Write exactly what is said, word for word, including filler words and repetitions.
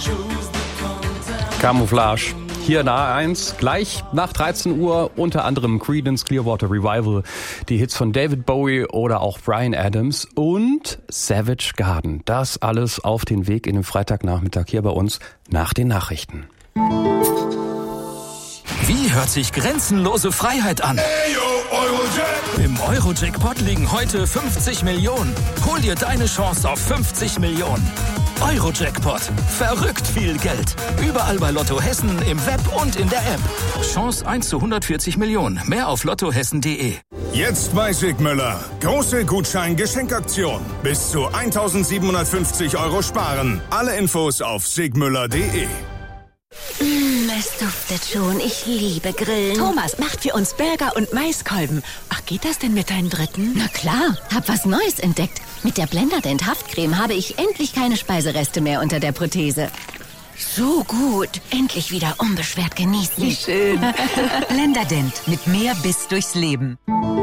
Camouflage. Hier in A eins, gleich nach dreizehn Uhr, unter anderem Creedence Clearwater Revival, die Hits von David Bowie oder auch Bryan Adams und Savage Garden. Das alles auf den Weg in den Freitagnachmittag hier bei uns nach den Nachrichten. Wie hört sich grenzenlose Freiheit an? Im Euro-Jackpot liegen heute fünfzig Millionen. Hol dir deine Chance auf fünfzig Millionen. Euro-Jackpot. Verrückt viel Geld. Überall bei Lotto Hessen, im Web und in der App. Chance eins zu hundertvierzig Millionen. Mehr auf lottohessen punkt de. Jetzt bei Sigmüller. Große Gutschein-Geschenkaktion. Bis zu eintausendsiebenhundertfünfzig Euro sparen. Alle Infos auf sigmüller punkt de. Mm, es duftet schon. Ich liebe Grillen. Thomas macht für uns Burger und Maiskolben. Ach, geht das denn mit deinen Dritten? Na klar, hab was Neues entdeckt. Mit der Blenderdent Haftcreme habe ich endlich keine Speisereste mehr unter der Prothese. So gut. Endlich wieder unbeschwert genießen. Wie schön. Blenderdent. Mit mehr Biss durchs Leben.